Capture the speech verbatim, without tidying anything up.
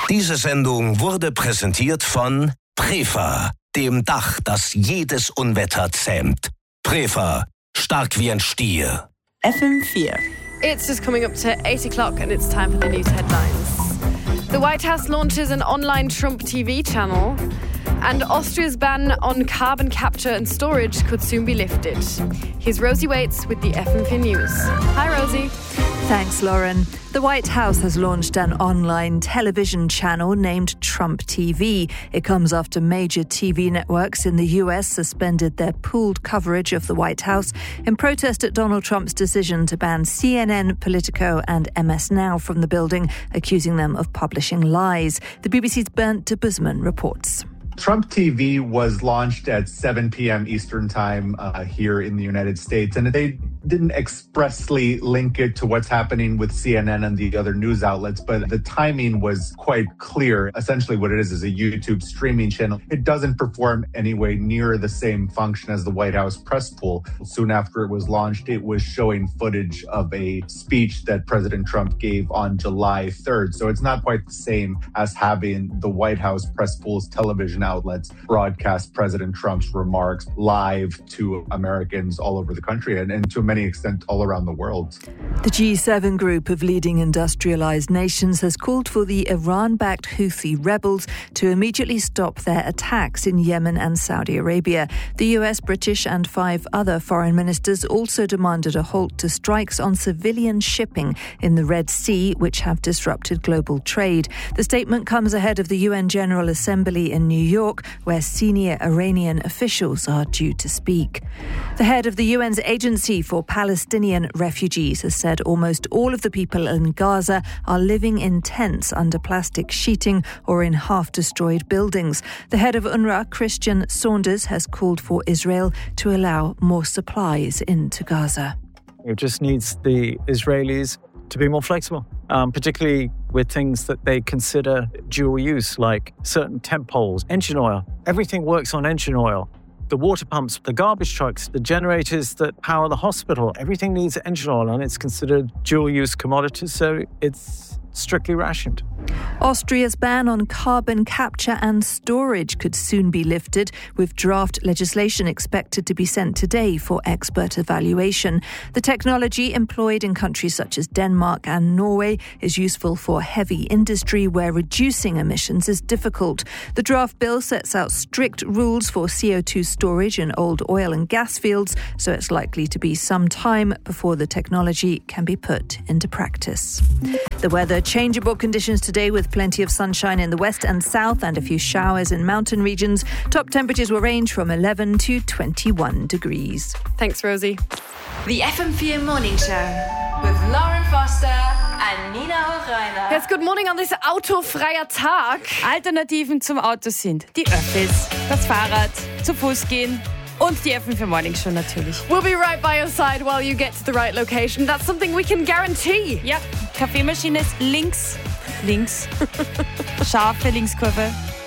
Diese Sendung wurde präsentiert von Prefa, dem Dach, das jedes Unwetter zähmt. Prefa, stark wie ein Stier. F M vier. It's just coming up to eight o'clock and it's time for the news headlines. The White House launches an online Trump T V channel, and Austria's ban on carbon capture and storage could soon be lifted. Here's Rosie Waits with the F M four News. Hi, Rosie. Thanks, Lauren. The White House has launched an online television channel named Trump T V. It comes after major T V networks in the U S suspended their pooled coverage of the White House in protest at Donald Trump's decision to ban C N N, Politico and M S Now from the building, accusing them of publishing lies. The B B C's Bernd de Busman reports. Trump T V was launched at seven p.m. Eastern Time uh, here in the United States, and they didn't expressly link it to what's happening with C N N and the other news outlets, but the timing was quite clear. Essentially what it is is a YouTube streaming channel. It doesn't perform anywhere near the same function as the White House press pool. Soon after it was launched, it was showing footage of a speech that President Trump gave on July third. So it's not quite the same as having the White House press pool's television outlets broadcast President Trump's remarks live to Americans all over the country and, and to many extent all around the world. The G seven group of leading industrialized nations has called for the Iran-backed Houthi rebels to immediately stop their attacks in Yemen and Saudi Arabia. The U S, British and five other foreign ministers also demanded a halt to strikes on civilian shipping in the Red Sea, which have disrupted global trade. The statement comes ahead of the U N General Assembly in New York, where senior Iranian officials are due to speak. The head of the U N's Agency for Palestinian Refugees has said almost all of the people in Gaza are living in tents under plastic sheeting or in half-destroyed buildings. The head of UNRWA, Christian Saunders, has called for Israel to allow more supplies into Gaza. It just needs the Israelis to be more flexible, um, particularly with things that they consider dual use, like certain tent poles, engine oil. Everything works on engine oil. The water pumps, the garbage trucks, the generators that power the hospital, everything needs engine oil and it's considered dual-use commodities, so it's strictly rationed. Austria's ban on carbon capture and storage could soon be lifted, with draft legislation expected to be sent today for expert evaluation. The technology employed in countries such as Denmark and Norway is useful for heavy industry where reducing emissions is difficult. The draft bill sets out strict rules for C O two storage in old oil and gas fields, so it's likely to be some time before the technology can be put into practice. The weather, changeable conditions today with plenty of sunshine in the west and south and a few showers in mountain regions. Top temperatures will range from eleven to twenty-one degrees. Thanks, Rosie. The F M four Morning Show with Lauren Foster and Nina Hochreiner. Jetzt good morning an diesem autofreier Tag. Alternativen zum Auto sind die Öffis, das Fahrrad, zu Fuß gehen und die F M four Morning Show natürlich. We'll be right by your side while you get to the right location. That's something we can guarantee. Ja, Kaffeemaschine ist links, links, scharfe Linkskurve.